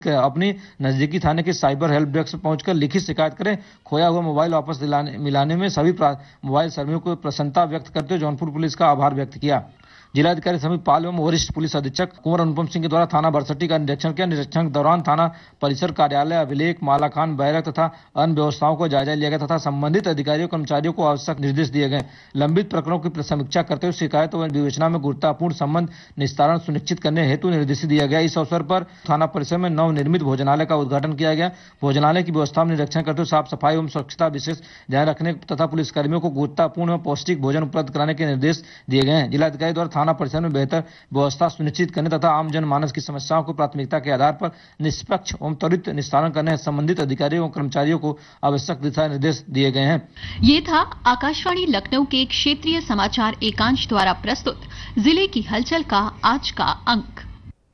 अपनी नजदीकी थाने के साइबर हेल्प डेस्क पर पहुंचकर लिखित शिकायत करें। खोया हुआ मोबाइल वापस मिलाने में सभी मोबाइल कर्मियों को प्रसन्नता व्यक्त करते हुए जौनपुर पुलिस का आभार व्यक्त किया। जिलाधिकारी समीप पाल एवं वरिष्ठ पुलिस अधीक्षक कुंवर अनुपम सिंह के द्वारा थाना बरसट्टी का निरीक्षण किया। निरीक्षण के दौरान थाना परिसर, कार्यालय, अभिलेख, मालाखान, बैरक तथा अन्य व्यवस्थाओं को जायजा लिया गया तथा संबंधित अधिकारियों कर्मचारियों को आवश्यक निर्देश दिए गए। लंबित प्रकरणों की समीक्षा करते हुए शिकायत व विवेचना में गुरुत्वपूर्ण संबंध निस्तारण सुनिश्चित करने हेतु निर्देश दिया गया। इस अवसर पर थाना परिसर में नवनिर्मित भोजनालय का उद्घाटन किया गया। भोजनालय की व्यवस्था में निरीक्षण करते हुए साफ सफाई एवं स्वच्छता विशेष ध्यान रखने तथा पुलिसकर्मियों को गुणवत्तापूर्ण एवं पौष्टिक भोजन उपलब्ध कराने के निर्देश दिए गए हैं। जिलाधिकारी द्वारा थाना परिसर में बेहतर व्यवस्था सुनिश्चित करने तथा आम जनमानस की समस्याओं को प्राथमिकता के आधार पर निष्पक्ष एवं त्वरित निस्तारण करने संबंधित अधिकारियों एवं कर्मचारियों को आवश्यक दिशा निर्देश दिए गए हैं। ये था आकाशवाणी लखनऊ के क्षेत्रीय समाचार एकांश द्वारा प्रस्तुत जिले की हलचल का आज का अंक।